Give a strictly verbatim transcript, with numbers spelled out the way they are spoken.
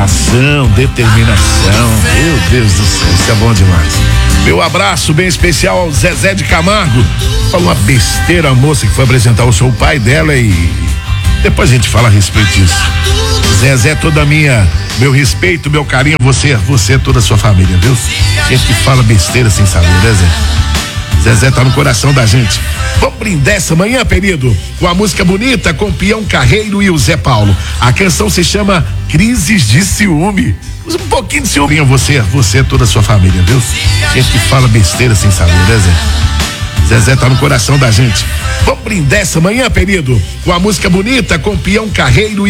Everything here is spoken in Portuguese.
dedicação, determinação. Meu Deus do céu, isso é bom demais. Meu abraço bem especial ao Zezé de Camargo. Falou uma besteira a moça que foi apresentar o show, o pai dela, e depois a gente fala a respeito disso. Zezé, toda a minha, meu respeito, meu carinho a você, você, toda a sua família, viu? Gente que fala besteira sem saber, né, Zé? Zezé tá no coração da gente. Vamos brindar essa manhã, querido, com a música bonita, com o Peão Carreiro e o Zé Paulo. A canção se chama Crises de Ciúme. Usa um pouquinho de ciúme a você, você, toda a sua família, viu? Gente que fala besteira sem saber, né, Zé? Zezé tá no coração da gente. Vamos brindar essa manhã, querido, com a música bonita, com o Peão Carreiro e